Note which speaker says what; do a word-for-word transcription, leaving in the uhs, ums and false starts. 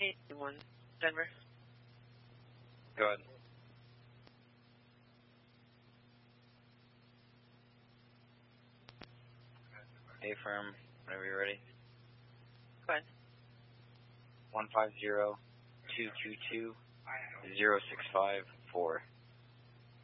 Speaker 1: eighty-one, Denver.
Speaker 2: Go ahead. A-firm, whenever you're ready.
Speaker 1: Go ahead.
Speaker 2: one five zero, two two two, zero six five four.